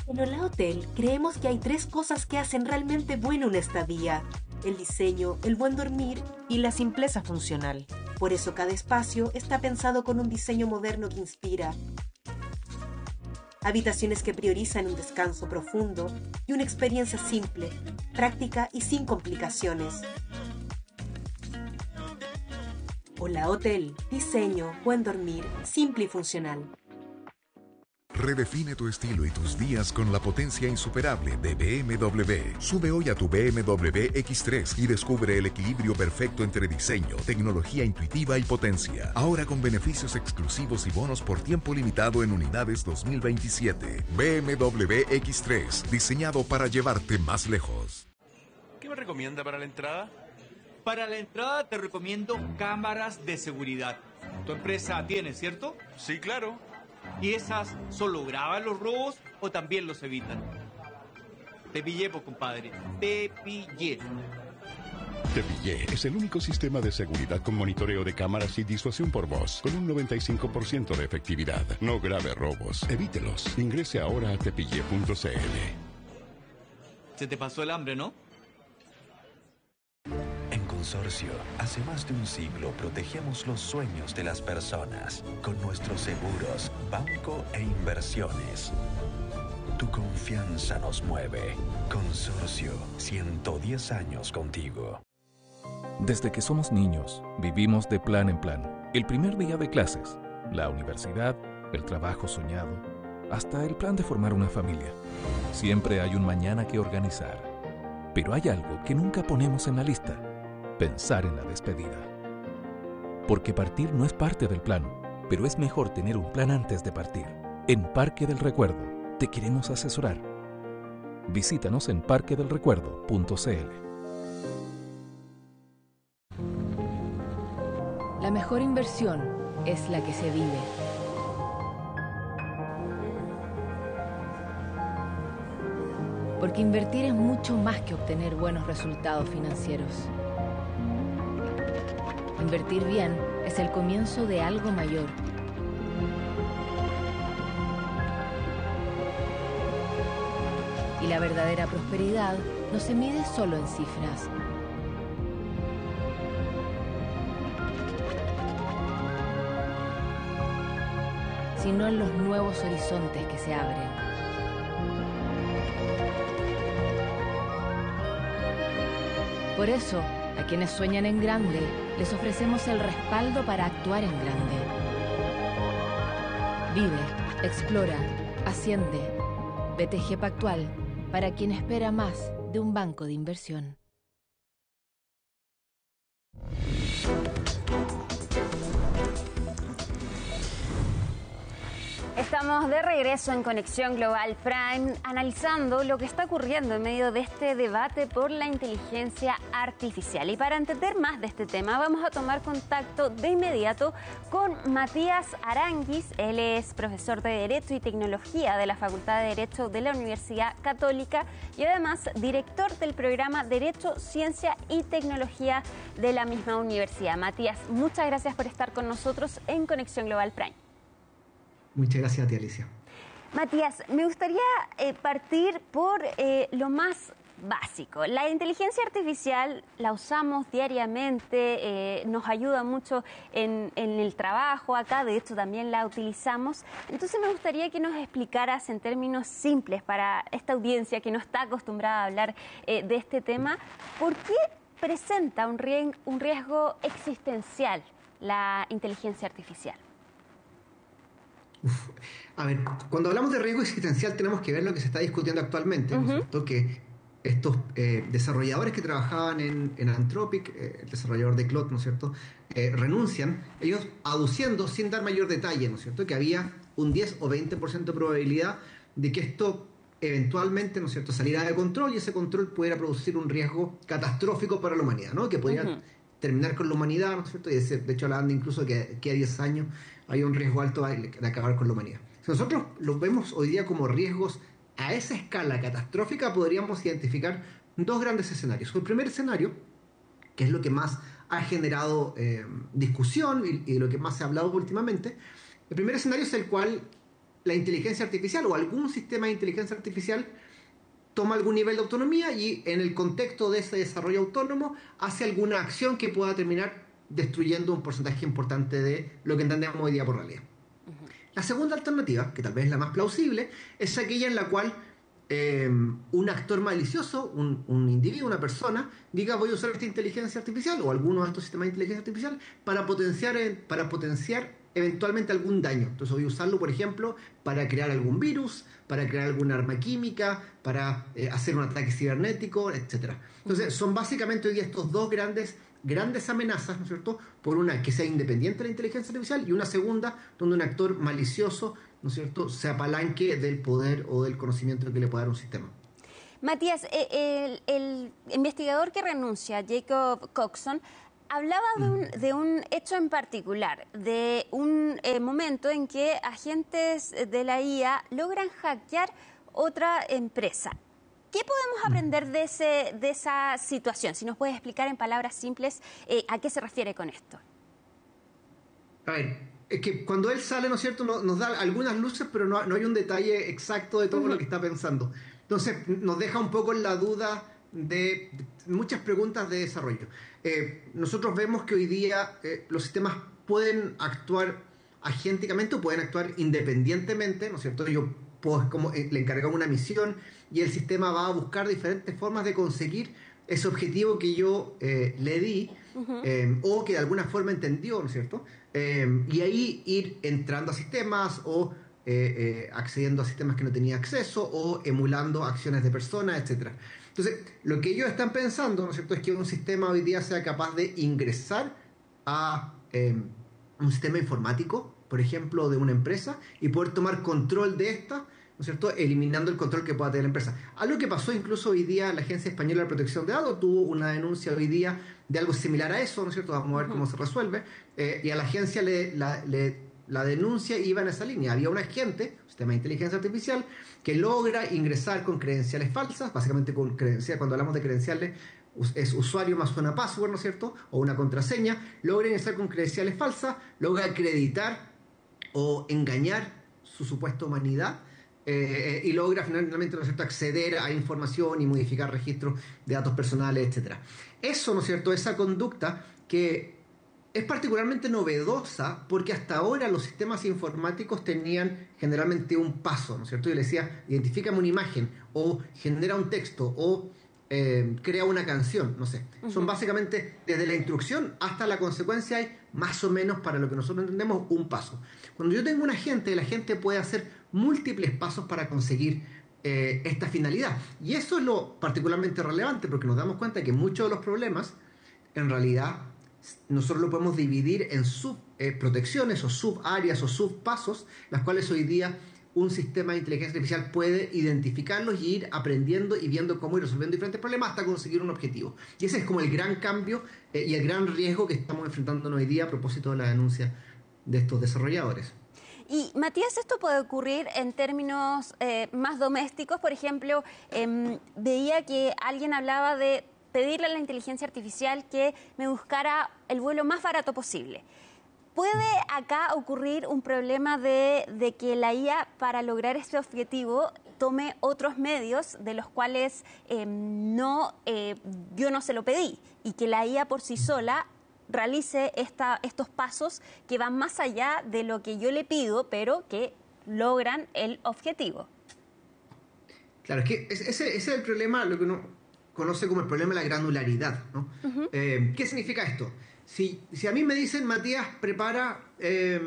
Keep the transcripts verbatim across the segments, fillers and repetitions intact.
En Hola Hotel creemos que hay tres cosas que hacen realmente bueno una estadía: el diseño, el buen dormir y la simpleza funcional. Por eso cada espacio está pensado con un diseño moderno que inspira. Habitaciones que priorizan un descanso profundo y una experiencia simple, práctica y sin complicaciones. Hola Hotel, diseño, buen dormir, simple y funcional. Redefine tu estilo y tus días con la potencia insuperable de B M W. Sube hoy a tu B M W X tres y descubre el equilibrio perfecto entre diseño, tecnología intuitiva y potencia. Ahora con beneficios exclusivos y bonos por tiempo limitado en unidades dos mil veintisiete. B M W X tres, diseñado para llevarte más lejos. ¿Qué me recomienda para la entrada? Para la entrada te recomiendo cámaras de seguridad. Tu empresa tiene, ¿cierto? Sí, claro. ¿Y esas solo graban los robos o también los evitan? Te pillé, pues, compadre. Te pillé. Te Pillé es el único sistema de seguridad con monitoreo de cámaras y disuasión por voz, con un noventa y cinco por ciento de efectividad. No grave robos, evítelos. Ingrese ahora a tepillé punto c l. Se te pasó el hambre, ¿no? Consorcio, hace más de un siglo protegemos los sueños de las personas con nuestros seguros, banco e inversiones. Tu confianza nos mueve. Consorcio, ciento diez años contigo. Desde que somos niños, vivimos de plan en plan. El primer día de clases, la universidad, el trabajo soñado, hasta el plan de formar una familia. Siempre hay un mañana que organizar. Pero hay algo que nunca ponemos en la lista: pensar en la despedida. Porque partir no es parte del plan, pero es mejor tener un plan antes de partir. En Parque del Recuerdo te queremos asesorar. Visítanos en parque del recuerdo punto c l. La mejor inversión es la que se vive. Porque invertir es mucho más que obtener buenos resultados financieros. Invertir bien es el comienzo de algo mayor. Y la verdadera prosperidad no se mide solo en cifras. Sino en los nuevos horizontes que se abren. Por eso, a quienes sueñan en grande, les ofrecemos el respaldo para actuar en grande. Vive, explora, asciende. B T G Pactual, para quien espera más de un banco de inversión. Estamos de regreso en Conexión Global Prime, analizando lo que está ocurriendo en medio de este debate por la inteligencia artificial. Y para entender más de este tema, vamos a tomar contacto de inmediato con Matías Aranguis. Él es profesor de Derecho y Tecnología de la Facultad de Derecho de la Universidad Católica y además director del programa Derecho, Ciencia y Tecnología de la misma universidad. Matías, muchas gracias por estar con nosotros en Conexión Global Prime. Muchas gracias a ti, Alicia. Matías, me gustaría eh, partir por eh, lo más básico. La inteligencia artificial la usamos diariamente, eh, nos ayuda mucho en, en el trabajo acá, de hecho también la utilizamos. Entonces me gustaría que nos explicaras en términos simples para esta audiencia que no está acostumbrada a hablar eh, de este tema, ¿por qué presenta un riesgo, un riesgo existencial la inteligencia artificial? Uf. A ver, cuando hablamos de riesgo existencial tenemos que ver lo que se está discutiendo actualmente, ¿no es cierto? Que estos eh, desarrolladores que trabajaban en, en Anthropic, eh, el desarrollador de Claude, ¿no es cierto?, eh, renuncian, ellos aduciendo, sin dar mayor detalle, ¿no es cierto?, que había un diez o veinte por ciento de probabilidad de que esto eventualmente, ¿no es cierto?, saliera de control y ese control pudiera producir un riesgo catastrófico para la humanidad, ¿no?, que podría uh-huh. terminar con la humanidad, ¿no es cierto?, y de, de hecho hablaban incluso que, que a diez años hay un riesgo alto de, de acabar con la humanidad. Si nosotros lo vemos hoy día como riesgos a esa escala catastrófica, podríamos identificar dos grandes escenarios. El primer escenario, que es lo que más ha generado eh, discusión y, y lo que más se ha hablado últimamente, el primer escenario es el cual la inteligencia artificial o algún sistema de inteligencia artificial toma algún nivel de autonomía y en el contexto de ese desarrollo autónomo hace alguna acción que pueda terminar destruyendo un porcentaje importante de lo que entendemos hoy día por realidad. Uh-huh. La segunda alternativa, que tal vez es la más plausible, es aquella en la cual eh, un actor malicioso, un, un individuo, una persona, diga voy a usar esta inteligencia artificial o alguno de estos sistemas de inteligencia artificial para potenciar, para potenciar eventualmente algún daño. Entonces voy a usarlo, por ejemplo, para crear algún virus, para crear alguna arma química, para eh, hacer un ataque cibernético, etcétera. Entonces son básicamente hoy día estos dos grandes grandes amenazas, ¿no es cierto? Por una que sea independiente de la inteligencia artificial y una segunda donde un actor malicioso, ¿no es cierto?, se apalanque del poder o del conocimiento que le pueda dar un sistema. Matías, el, el investigador que renuncia, Jacob Coxon, hablaba de un, de un hecho en particular, de un eh, momento en que agentes de la I A logran hackear otra empresa. ¿Qué podemos aprender de, ese, de esa situación? Si nos puedes explicar en palabras simples eh, a qué se refiere con esto. A ver, es que cuando él sale, ¿no es cierto?, nos, nos da algunas luces, pero no, no hay un detalle exacto de todo uh-huh. lo que está pensando. Entonces nos deja un poco en la duda de, de muchas preguntas de desarrollo. Eh, nosotros vemos que hoy día eh, los sistemas pueden actuar agénticamente o pueden actuar independientemente, ¿no es cierto? Yo puedo, como, eh, le encargamos una misión y el sistema va a buscar diferentes formas de conseguir ese objetivo que yo eh, le di uh-huh. eh, o que de alguna forma entendió, ¿no es cierto? Eh, y ahí ir entrando a sistemas o eh, eh, accediendo a sistemas que no tenía acceso o emulando acciones de personas, etcétera. Entonces, lo que ellos están pensando, ¿no es cierto?, es que un sistema hoy día sea capaz de ingresar a eh, un sistema informático, por ejemplo, de una empresa, y poder tomar control de esta, ¿no es cierto?, eliminando el control que pueda tener la empresa. Algo que pasó incluso hoy día, la Agencia Española de Protección de Datos tuvo una denuncia hoy día de algo similar a eso, ¿no es cierto?, vamos a ver uh-huh. cómo se resuelve, eh, y a la agencia le, la, le, la denuncia iba en esa línea. Había un agente, un sistema de inteligencia artificial, que logra ingresar con credenciales falsas, básicamente con credenciales, cuando hablamos de credenciales, es usuario más una password, ¿no es cierto?, o una contraseña, logra ingresar con credenciales falsas, logra acreditar o engañar su supuesta humanidad, eh, y logra finalmente, ¿no es cierto?, acceder a información y modificar registros de datos personales, etcétera. Eso, ¿no es cierto?, esa conducta que es particularmente novedosa porque hasta ahora los sistemas informáticos tenían generalmente un paso, ¿no es cierto? Yo le decía, identifícame una imagen o genera un texto o eh, crea una canción, no sé. Uh-huh. Son básicamente desde la instrucción hasta la consecuencia hay más o menos, para lo que nosotros entendemos, un paso. Cuando yo tengo un agente, el agente puede hacer múltiples pasos para conseguir eh, esta finalidad. Y eso es lo particularmente relevante porque nos damos cuenta que muchos de los problemas en realidad nosotros lo podemos dividir en subprotecciones eh, o subáreas o subpasos, las cuales hoy día un sistema de inteligencia artificial puede identificarlos y ir aprendiendo y viendo cómo ir resolviendo diferentes problemas hasta conseguir un objetivo. Y ese es como el gran cambio eh, y el gran riesgo que estamos enfrentando hoy día a propósito de la denuncia de estos desarrolladores. Y Matías, esto puede ocurrir en términos eh, más domésticos. Por ejemplo, eh, veía que alguien hablaba de pedirle a la inteligencia artificial que me buscara el vuelo más barato posible. ¿Puede acá ocurrir un problema de, de que la I A, para lograr este objetivo, tome otros medios de los cuales eh, no, eh, yo no se lo pedí, y que la I A por sí sola realice esta, estos pasos que van más allá de lo que yo le pido, pero que logran el objetivo? Claro, es que ese, ese es el problema, lo que uno conoce como el problema de la granularidad, ¿no? Uh-huh. Eh, ¿Qué significa esto? Si, si a mí me dicen, Matías, prepara eh,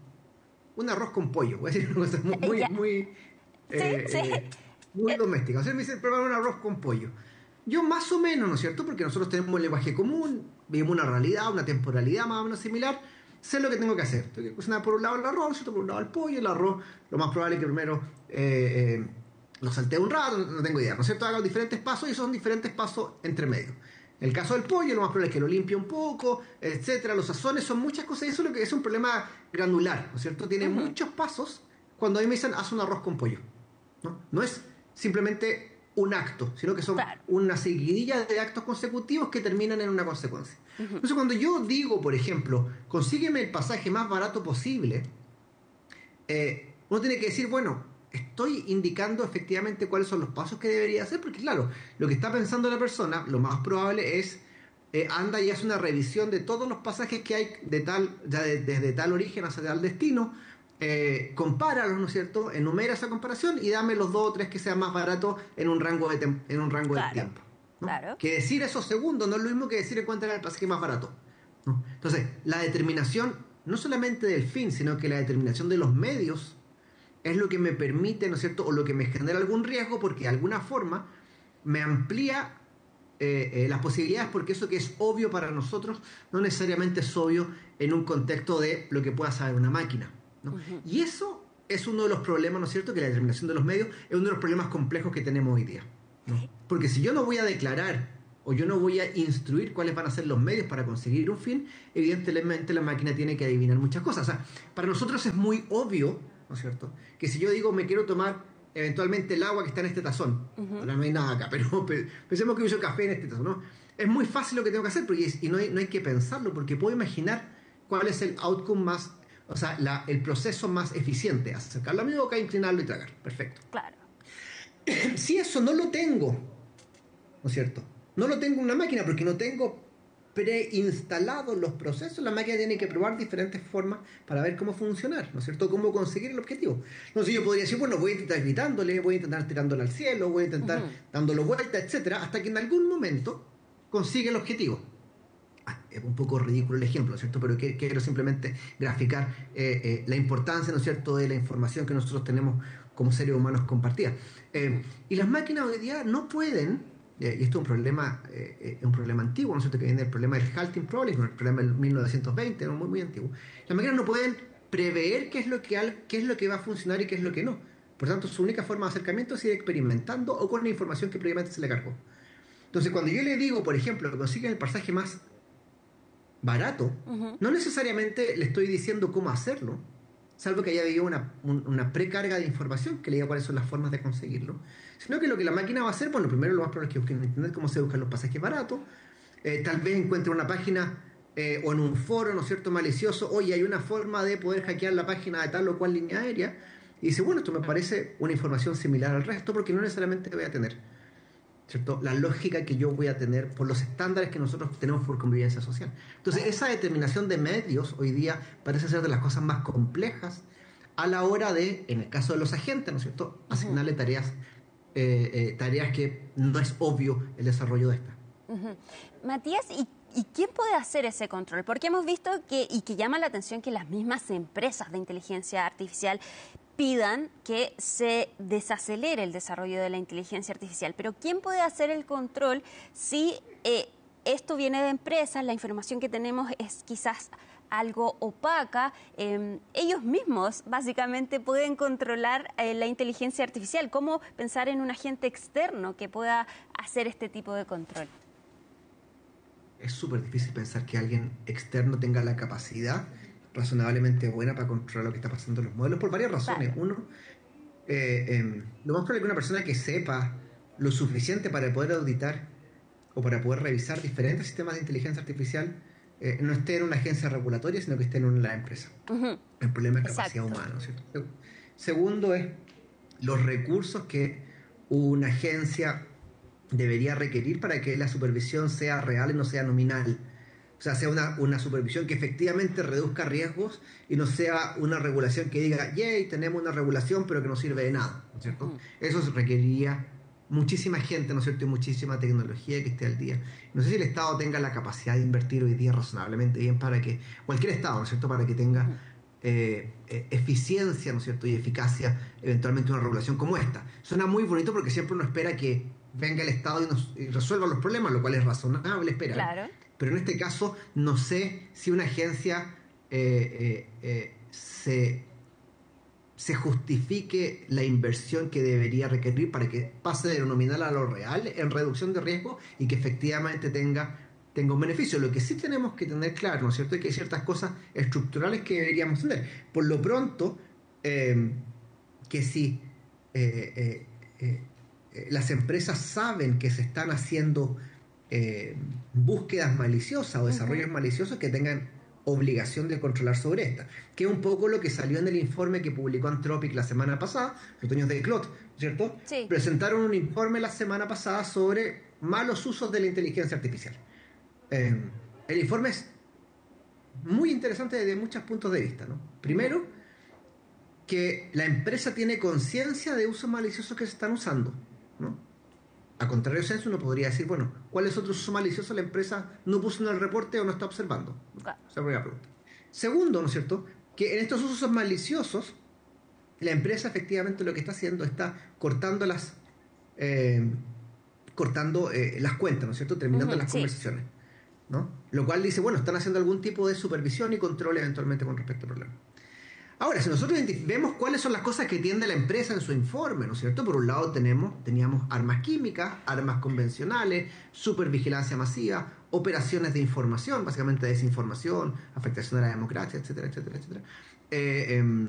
un arroz con pollo, voy a decir una cosa muy, muy, muy, eh, sí, sí. Eh, muy doméstica. O sea, me dicen, prepara un arroz con pollo. Yo más o menos, ¿no es cierto?, porque nosotros tenemos un lenguaje común, vivimos una realidad, una temporalidad más o menos similar, sé lo que tengo que hacer. Tengo que cocinar por un lado el arroz, ¿cierto?, por un lado el pollo, el arroz, lo más probable es que primero eh, eh, lo saltee un rato, no, no tengo idea, ¿no es cierto?, hago diferentes pasos y son diferentes pasos entre medio. En el caso del pollo, lo más probable es que lo limpie un poco, etcétera. Los sazones son muchas cosas y eso es lo que es un problema granular, ¿no es cierto? Tiene uh-huh. muchos pasos cuando a mí me dicen, haz un arroz con pollo, ¿no? No es simplemente un acto, sino que son claro. una seguidilla de actos consecutivos que terminan en una consecuencia. Uh-huh. Entonces, cuando yo digo, por ejemplo, consígueme el pasaje más barato posible, eh, uno tiene que decir, bueno, estoy indicando efectivamente cuáles son los pasos que debería hacer, porque claro, lo que está pensando la persona, lo más probable es, eh, anda y hace una revisión de todos los pasajes que hay de tal, ya de, desde tal origen hasta tal destino, eh, compáralos, ¿no es cierto?, enumera esa comparación y dame los dos o tres que sean más baratos en un rango de, tem- en un rango Claro. de tiempo. ¿no? Claro. Que decir esos segundos no es lo mismo que decir encuentra el pasaje más barato, ¿no? Entonces, la determinación no solamente del fin, sino que la determinación de los medios es lo que me permite, ¿no es cierto?, o lo que me genera algún riesgo, porque de alguna forma me amplía eh, eh, las posibilidades, porque eso que es obvio para nosotros no necesariamente es obvio en un contexto de lo que pueda saber una máquina, ¿no? Uh-huh. Y eso es uno de los problemas, ¿no es cierto?, que la determinación de los medios es uno de los problemas complejos que tenemos hoy día, ¿no? Porque si yo no voy a declarar o yo no voy a instruir cuáles van a ser los medios para conseguir un fin, evidentemente la máquina tiene que adivinar muchas cosas. O sea, para nosotros es muy obvio, ¿no es cierto?, que si yo digo me quiero tomar eventualmente el agua que está en este tazón, uh-huh. ahora no hay nada acá, pero pensemos que uso café en este tazón, ¿no? Es muy fácil lo que tengo que hacer, porque, y no hay, no hay que pensarlo, porque puedo imaginar cuál es el outcome más, o sea, la, el proceso más eficiente, acercarlo a mi boca, inclinarlo y tragar. Perfecto. Claro. Si eso no lo tengo, ¿no es cierto?, no lo tengo en una máquina porque no tengo preinstalados los procesos, la máquina tiene que probar diferentes formas para ver cómo funcionar, ¿no es cierto?, cómo conseguir el objetivo. Entonces yo podría decir, bueno, voy a intentar gritándole, voy a intentar tirándole al cielo, voy a intentar uh-huh. dándole vuelta, etcétera, hasta que en algún momento consigue el objetivo. Ah, es un poco ridículo el ejemplo, ¿no es cierto?, pero que, quiero simplemente graficar eh, eh, la importancia, ¿no es cierto?, de la información que nosotros tenemos como seres humanos compartida. Eh, y las máquinas hoy día no pueden, y esto es un problema, eh, un problema antiguo, ¿no es cierto?, que viene del problema del halting problem, el problema del mil novecientos veinte, ¿no?, muy, muy antiguo. Las máquinas no pueden prever qué es lo que, qué es lo que va a funcionar y qué es lo que no. Por tanto, su única forma de acercamiento es ir experimentando o con la información que previamente se le cargó. Entonces, cuando yo le digo, por ejemplo, que consiguen el pasaje más barato, uh-huh. no necesariamente le estoy diciendo cómo hacerlo, salvo que haya habido una, un, una precarga de información que le diga cuáles son las formas de conseguirlo, sino que lo que la máquina va a hacer, bueno, primero lo más probable es que busquen en internet cómo se buscan los pasajes baratos, eh, tal vez encuentre una página eh, o en un foro, ¿no es cierto?, malicioso, oye, hay una forma de poder hackear la página de tal o cual línea aérea, y dice, bueno, esto me parece una información similar al resto, porque no necesariamente voy a tener, ¿cierto?, la lógica que yo voy a tener por los estándares que nosotros tenemos por convivencia social. Entonces, esa determinación de medios hoy día parece ser de las cosas más complejas a la hora de, en el caso de los agentes, ¿no es cierto?, asignarle tareas eh, eh, tareas que no es obvio el desarrollo de esta. Uh-huh. Matías, ¿y, ¿y quién puede hacer ese control? Porque hemos visto que, y que llama la atención que las mismas empresas de inteligencia artificial pidan que se desacelere el desarrollo de la inteligencia artificial. Pero ¿quién puede hacer el control si eh, esto viene de empresas, la información que tenemos es quizás algo opaca? Eh, ellos mismos básicamente pueden controlar eh, la inteligencia artificial. ¿Cómo pensar en un agente externo que pueda hacer este tipo de control? Es súper difícil pensar que alguien externo tenga la capacidad razonablemente buena para controlar lo que está pasando en los modelos, por varias razones. Claro. Uno, eh, eh, lo más probable es que una persona que sepa lo suficiente para poder auditar o para poder revisar diferentes sistemas de inteligencia artificial eh, no esté en una agencia regulatoria, sino que esté en una empresa. Uh-huh. El problema es capacidad Exacto. humana, ¿cierto? Segundo es los recursos que una agencia debería requerir para que la supervisión sea real y no sea nominal. O sea, sea una, una supervisión que efectivamente reduzca riesgos y no sea una regulación que diga, yay, tenemos una regulación, pero que no sirve de nada, ¿no es cierto? Uh-huh. Eso requeriría muchísima gente, ¿no es cierto?, y muchísima tecnología que esté al día. No sé si el Estado tenga la capacidad de invertir hoy día razonablemente bien para que, cualquier Estado, ¿no es cierto?, para que tenga uh-huh. eh, eh, eficiencia, ¿no es cierto?, y eficacia, eventualmente una regulación como esta. Suena muy bonito porque siempre uno espera que venga el Estado y, nos, y resuelva los problemas, lo cual es razonable esperar. Claro. Pero en este caso no sé si una agencia eh, eh, eh, se, se justifique la inversión que debería requerir para que pase de lo nominal a lo real en reducción de riesgo y que efectivamente tenga, tenga un beneficio. Lo que sí tenemos que tener claro, ¿no es cierto?, es que hay ciertas cosas estructurales que deberíamos tener. Por lo pronto, eh, que si eh, eh, eh, las empresas saben que se están haciendo Eh, búsquedas maliciosas o desarrollos uh-huh. maliciosos, que tengan obligación de controlar sobre esta, que es un poco lo que salió en el informe que publicó Anthropic la semana pasada, los dueños de Claude, ¿cierto? Sí. Presentaron un informe la semana pasada sobre malos usos de la inteligencia artificial. Eh, el informe es muy interesante desde muchos puntos de vista, ¿no? Primero, que la empresa tiene conciencia de usos maliciosos que se están usando, ¿no? A contrario de eso, uno podría decir, bueno, ¿cuáles otros usos maliciosos la empresa no puso en el reporte o no está observando? Esa es la primera pregunta. Segundo, ¿no es cierto?, que en estos usos maliciosos, la empresa efectivamente lo que está haciendo está cortando las eh, cortando eh, las cuentas, ¿no es cierto?, terminando uh-huh, las sí. conversaciones, ¿no? Lo cual dice, bueno, están haciendo algún tipo de supervisión y control eventualmente con respecto al problema. Ahora, si nosotros vemos cuáles son las cosas que tiende la empresa en su informe, ¿no es cierto? Por un lado tenemos, teníamos armas químicas, armas convencionales, supervigilancia masiva, operaciones de información, básicamente desinformación, afectación de la democracia, etcétera, etcétera, etcétera. Eh, eh,